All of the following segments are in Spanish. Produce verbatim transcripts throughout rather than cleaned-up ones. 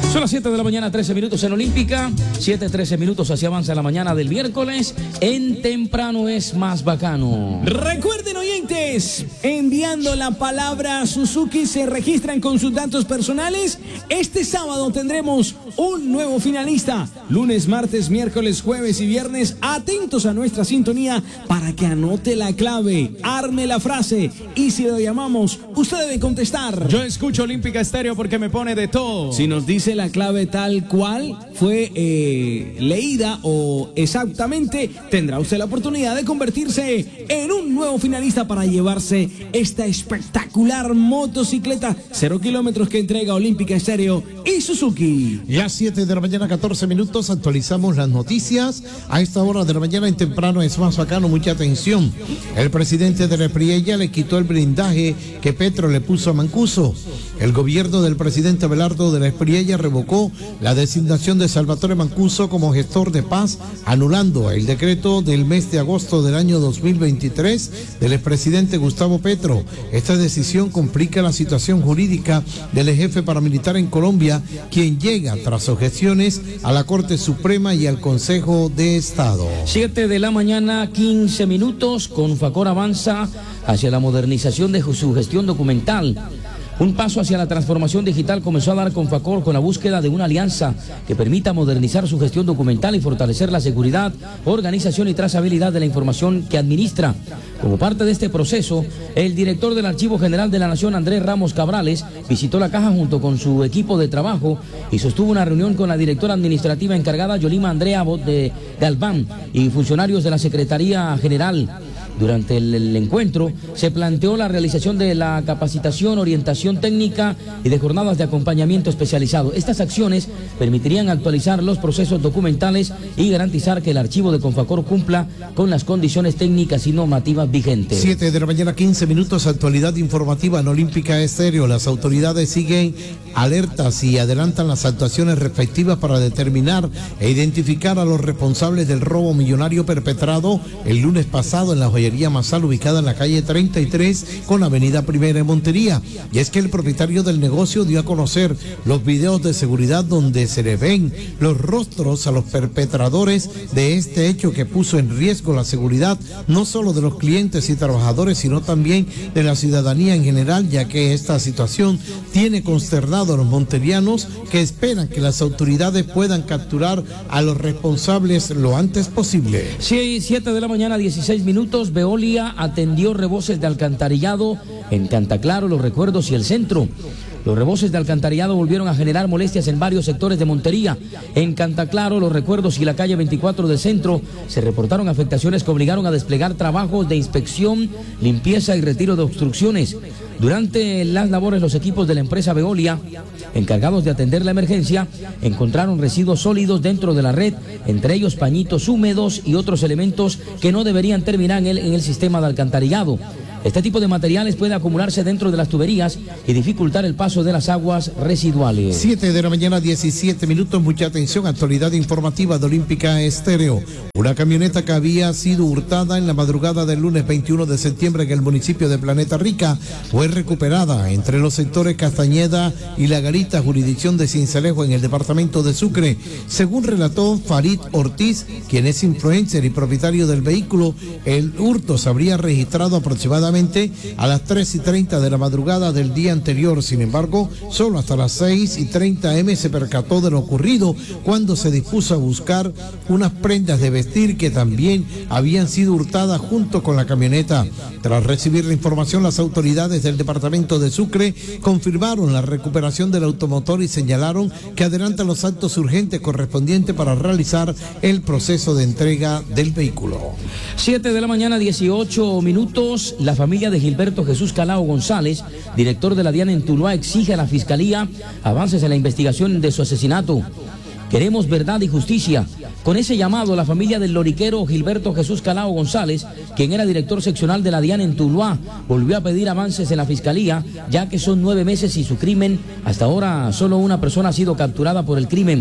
Son las siete de la mañana, trece minutos en Olímpica, siete, trece minutos, así avanza la mañana del miércoles, en Temprano es más bacano. Recuerden, oyentes, enviando la palabra Suzuki se registran con sus datos personales. Este sábado tendremos un nuevo finalista, lunes, martes, miércoles, jueves y viernes. Atentos a nuestra sintonía para que anote la clave, arme la frase y si lo llamamos, usted debe contestar. Yo escucho Olímpica Estéreo porque me pone de todo. Si nos dice la clave tal cual fue eh, leída o exactamente, tendrá usted la oportunidad de convertirse en un nuevo finalista para llevarse esta espectacular motocicleta cero kilómetros que entrega Olímpica Estéreo y Suzuki. Ya siete de la mañana, catorce minutos, actualizamos las noticias. A esta hora de la mañana en Temprano es más bacano, mucha atención. El presidente de la Espriella le quitó el blindaje que Petro le puso a Mancuso. El gobierno del presidente Abelardo de la Espriella revocó la designación de Salvatore Mancuso como gestor de paz, anulando el decreto del mes de agosto del año dos mil veintitrés del expresidente Gustavo Petro. Esta decisión complica la situación jurídica del jefe paramilitar en Colombia, quien llega tras objeciones a la Corte Suprema y al Consejo de Estado. siete de la mañana, quince minutos, Confacor avanza hacia la modernización de su gestión documental. Un paso hacia la transformación digital comenzó a dar Confacor con la búsqueda de una alianza que permita modernizar su gestión documental y fortalecer la seguridad, organización y trazabilidad de la información que administra. Como parte de este proceso, el director del Archivo General de la Nación, Andrés Ramos Cabrales, visitó la caja junto con su equipo de trabajo y sostuvo una reunión con la directora administrativa encargada, Yolima Andrea de Galván, y funcionarios de la Secretaría General. Durante el, el encuentro se planteó la realización de la capacitación, orientación técnica y de jornadas de acompañamiento especializado. Estas acciones permitirían actualizar los procesos documentales y garantizar que el archivo de Confacor cumpla con las condiciones técnicas y normativas vigentes. siete de la mañana, quince minutos, actualidad informativa en Olímpica Estéreo. Las autoridades siguen alertas y adelantan las actuaciones respectivas para determinar e identificar a los responsables del robo millonario perpetrado el lunes pasado en la joyería Masal, ubicada en la calle treinta y tres con avenida Primera en Montería. Y es que el propietario del negocio dio a conocer los videos de seguridad donde se le ven los rostros a los perpetradores de este hecho que puso en riesgo la seguridad no solo de los clientes y trabajadores, sino también de la ciudadanía en general, ya que esta situación tiene consternado a los monterianos que esperan que las autoridades puedan capturar a los responsables lo antes posible. Sí, siete de la mañana, dieciséis minutos. Veolia atendió reboses de alcantarillado en Cantaclaro, Los Recuerdos y el centro. Los reboses de alcantarillado volvieron a generar molestias en varios sectores de Montería. En Cantaclaro, Los Recuerdos y la calle veinticuatro del centro se reportaron afectaciones que obligaron a desplegar trabajos de inspección, limpieza y retiro de obstrucciones. Durante las labores, los equipos de la empresa Veolia, encargados de atender la emergencia, encontraron residuos sólidos dentro de la red, entre ellos pañitos húmedos y otros elementos que no deberían terminar en el, en el sistema de alcantarillado. Este tipo de materiales puede acumularse dentro de las tuberías y dificultar el paso de las aguas residuales. siete de la mañana, diecisiete minutos, mucha atención, actualidad informativa de Olímpica Estéreo. Una camioneta que había sido hurtada en la madrugada del lunes veintiuno de septiembre en el municipio de Planeta Rica fue recuperada entre los sectores Castañeda y La Garita, jurisdicción de Cincelejo, en el departamento de Sucre. Según relató Farid Ortiz, quien es influencer y propietario del vehículo, el hurto se habría registrado aproximadamente a las tres y treinta de la madrugada del día anterior. Sin embargo, solo hasta las seis y treinta eme se percató de lo ocurrido cuando se dispuso a buscar unas prendas de vestir que también habían sido hurtadas junto con la camioneta. Tras recibir la información, las autoridades del departamento de Sucre confirmaron la recuperación del automotor y señalaron que adelantan los actos urgentes correspondientes para realizar el proceso de entrega del vehículo. siete de la mañana, dieciocho minutos. La familia de Gilberto Jesús Calao González, director de la DIAN en Tuluá, exige a la Fiscalía avances en la investigación de su asesinato. Queremos verdad y justicia. Con ese llamado, la familia del loriquero Gilberto Jesús Calao González, quien era director seccional de la DIAN en Tuluá, volvió a pedir avances en la Fiscalía, ya que son nueve meses y su crimen, hasta ahora solo una persona ha sido capturada por el crimen.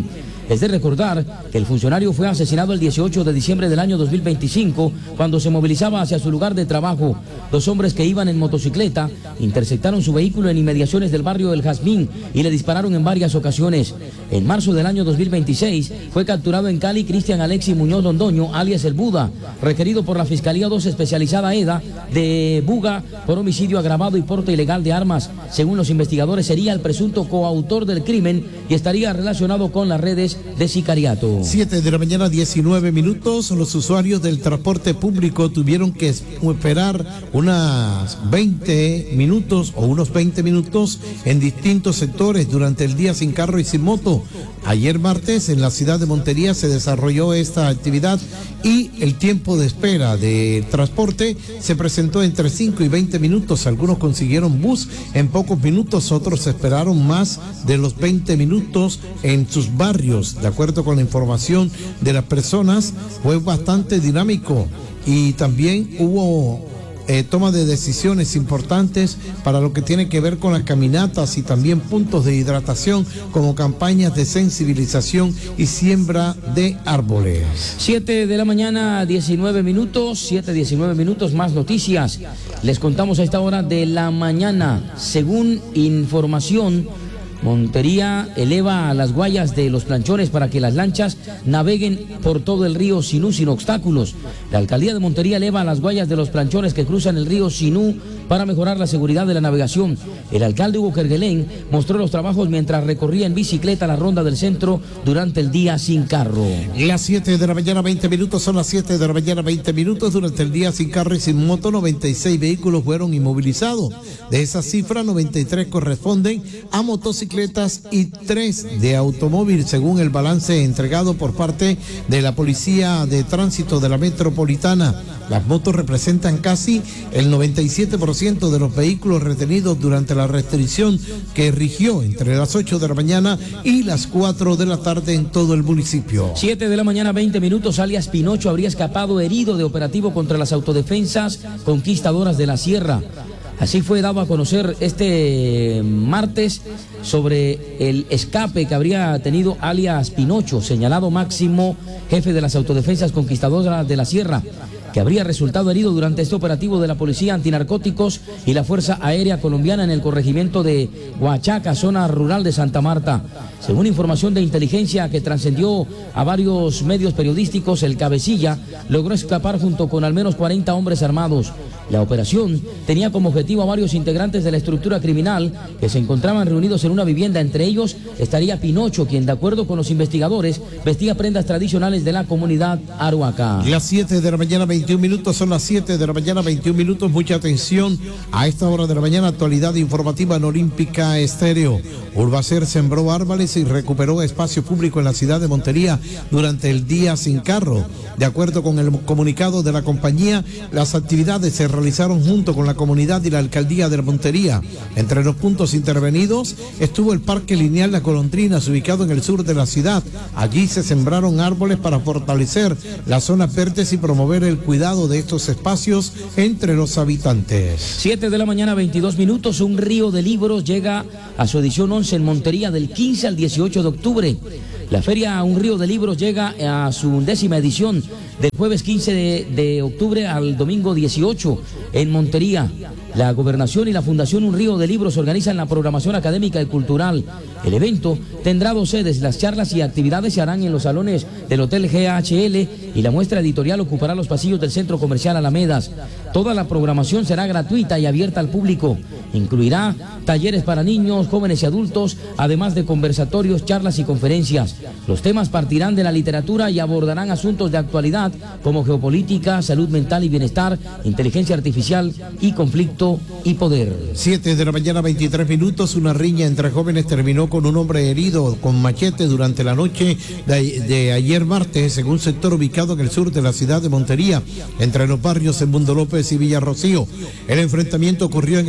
Es de recordar que el funcionario fue asesinado el dieciocho de diciembre del año dos mil veinticinco cuando se movilizaba hacia su lugar de trabajo. Dos hombres que iban en motocicleta interceptaron su vehículo en inmediaciones del barrio El Jazmín y le dispararon en varias ocasiones. En marzo del año dos mil veintiséis fue capturado en Cali Cristian Alexis Muñoz Londoño, alias El Buda, requerido por la Fiscalía dos especializada EDA de Buga por homicidio agravado y porte ilegal de armas. Según los investigadores, sería el presunto coautor del crimen y estaría relacionado con las redes de sicariato. siete de la mañana, diecinueve minutos. Los usuarios del transporte público tuvieron que esperar unas veinte minutos o unos veinte minutos en distintos sectores durante el día sin carro y sin moto. Ayer martes en la ciudad de Montería se desarrolló esta actividad y el tiempo de espera de transporte se presentó entre cinco y veinte minutos. Algunos consiguieron bus en pocos minutos, otros esperaron más de los veinte minutos en sus barrios. De acuerdo con la información de las personas, fue bastante dinámico y también hubo Eh, toma de decisiones importantes para lo que tiene que ver con las caminatas y también puntos de hidratación como campañas de sensibilización y siembra de árboles. siete de la mañana, diecinueve minutos, siete, diecinueve minutos, más noticias. Les contamos a esta hora de la mañana. Según información, Montería eleva a las guayas de los planchones para que las lanchas naveguen por todo el río Sinú sin obstáculos. La alcaldía de Montería eleva a las guayas de los planchones que cruzan el río Sinú para mejorar la seguridad de la navegación. El alcalde Hugo Kerguelén mostró los trabajos mientras recorría en bicicleta la ronda del centro durante el día sin carro. Las siete de la mañana, veinte minutos, son las siete de la mañana, veinte minutos. Durante el día sin carro y sin moto, noventa y seis vehículos fueron inmovilizados. De esa cifra, noventa y tres corresponden a motocicletas y tres de automóvil, según el balance entregado por parte de la Policía de Tránsito de la Metropolitana. Las motos representan casi el noventa y siete por ciento de los vehículos retenidos durante la restricción que rigió entre las ocho de la mañana y las cuatro de la tarde en todo el municipio. siete de la mañana, veinte minutos, alias Pinocho habría escapado herido de operativo contra las autodefensas conquistadoras de la Sierra. Así fue dado a conocer este martes sobre el escape que habría tenido alias Pinocho, señalado máximo jefe de las autodefensas conquistadoras de la Sierra, que habría resultado herido durante este operativo de la Policía Antinarcóticos y la Fuerza Aérea Colombiana en el corregimiento de Huachaca, zona rural de Santa Marta. Según información de inteligencia que trascendió a varios medios periodísticos, el cabecilla logró escapar junto con al menos cuarenta hombres armados. La operación tenía como objetivo a varios integrantes de la estructura criminal que se encontraban reunidos en una vivienda. Entre ellos estaría Pinocho, quien, de acuerdo con los investigadores, vestía prendas tradicionales de la comunidad Aruaca. Las siete de la mañana, veintiún minutos, son las siete de la mañana, veintiún minutos. Mucha atención a esta hora de la mañana. Actualidad informativa en Olímpica Estéreo. Urbacer sembró árboles y recuperó espacio público en la ciudad de Montería durante el día sin carro. De acuerdo con el comunicado de la compañía, las actividades se realizaron junto con la comunidad y la alcaldía de la Montería. Entre los puntos intervenidos estuvo el Parque Lineal Las Golondrinas, ubicado en el sur de la ciudad. Allí se sembraron árboles para fortalecer las zonas verdes y promover el cuidado de estos espacios entre los habitantes. siete de la mañana, veintidós minutos. Un río de libros llega a su edición once en Montería del quince al dieciocho de octubre. La feria Un Río de Libros llega a su undécima edición del jueves quince de, de octubre al domingo dieciocho en Montería. La Gobernación y la Fundación Un Río de Libros organizan la programación académica y cultural. El evento tendrá dos sedes. Las charlas y actividades se harán en los salones del Hotel G H L y la muestra editorial ocupará los pasillos del Centro Comercial Alamedas. Toda la programación será gratuita y abierta al público. Incluirá talleres para niños, jóvenes y adultos, además de conversatorios, charlas y conferencias. Los temas partirán de la literatura y abordarán asuntos de actualidad como geopolítica, salud mental y bienestar, inteligencia artificial y conflicto y poder. siete de la mañana, veintitrés minutos. Una riña entre jóvenes terminó con un hombre herido con machete durante la noche de, de ayer martes en un sector ubicado en el sur de la ciudad de Montería, entre los barrios Mundo López y Villa Rocío. El enfrentamiento ocurrió en el parque ubicado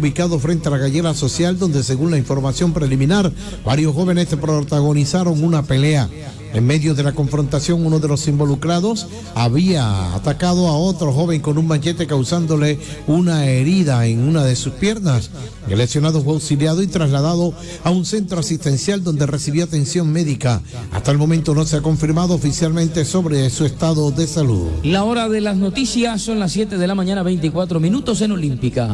ubicado frente a la gallera social, donde según la información preliminar, varios jóvenes protagonizaron una pelea. En medio de la confrontación, uno de los involucrados había atacado a otro joven con un machete, causándole una herida en una de sus piernas. El lesionado fue auxiliado y trasladado a un centro asistencial donde recibió atención médica. Hasta el momento no se ha confirmado oficialmente sobre su estado de salud. La hora de las noticias son las siete de la mañana, veinticuatro minutos en Olímpica.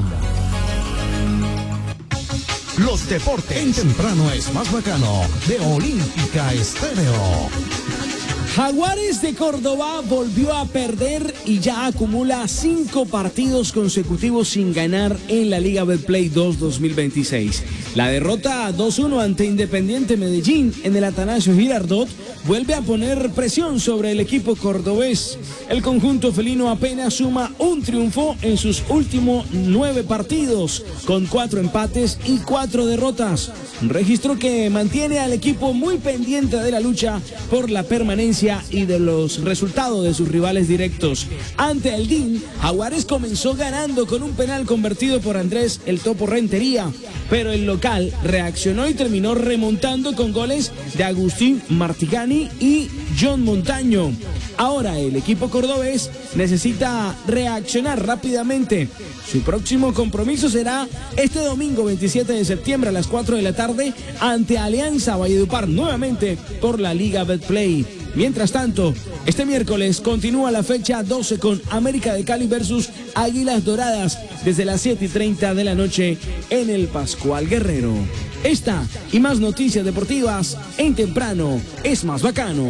Los deportes en temprano es más bacano de Olímpica Estéreo. Jaguares de Córdoba volvió a perder y ya acumula cinco partidos consecutivos sin ganar en la Liga Betplay dos dos mil veintiséis. La derrota dos uno ante Independiente Medellín en el Atanasio Girardot vuelve a poner presión sobre el equipo cordobés. El conjunto felino apenas suma un triunfo en sus últimos nueve partidos, con cuatro empates y cuatro derrotas. Un registro que mantiene al equipo muy pendiente de la lucha por la permanencia y de los resultados de sus rivales directos. Ante el D I N, Jaguares comenzó ganando con un penal convertido por Andrés El Topo Rentería, pero el local reaccionó y terminó remontando con goles de Agustín Martigani y John Montaño. Ahora el equipo cordobés necesita reaccionar rápidamente. Su próximo compromiso será este domingo veintisiete de septiembre a las cuatro de la tarde ante Alianza Valledupar, nuevamente por la Liga Betplay. Mientras tanto, este miércoles continúa la fecha doce con América de Cali versus Águilas Doradas desde las siete y treinta de la noche en el Pascual Guerrero. Esta y más noticias deportivas en Temprano es más bacano.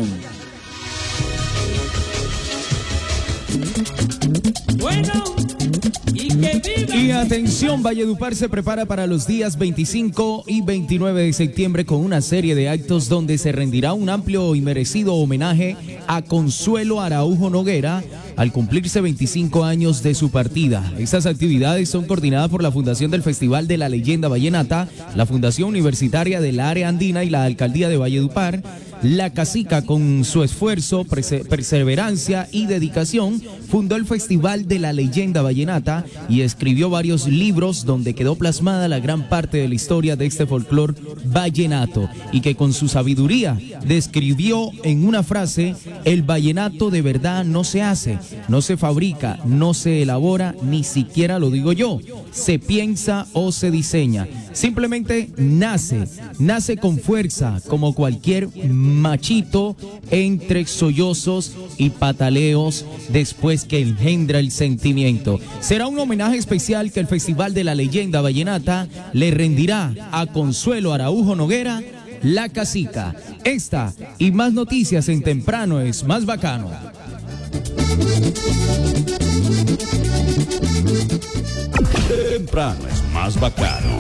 Bueno, y que viva. Y atención, Valledupar se prepara para los días veinticinco y veintinueve de septiembre con una serie de actos donde se rendirá un amplio y merecido homenaje a Consuelo Araujo Noguera al cumplirse veinticinco años de su partida. Estas actividades son coordinadas por la Fundación del Festival de la Leyenda Vallenata, la Fundación Universitaria del Área Andina y la Alcaldía de Valledupar. La Casica, con su esfuerzo, perseverancia y dedicación, fundó el Festival de la Leyenda Vallenata y escribió varios libros donde quedó plasmada la gran parte de la historia de este folclor vallenato, y que con su sabiduría describió en una frase: el vallenato de verdad no se hace, no se fabrica, no se elabora, ni siquiera lo digo yo, se piensa o se diseña, simplemente nace, nace con fuerza como cualquier machito entre sollozos y pataleos después que engendra el sentimiento. Será un homenaje especial que el Festival de la Leyenda Vallenata le rendirá a Consuelo Araujo Noguera, La Casica. Esta y más noticias en Temprano es más bacano. Temprano es más bacano.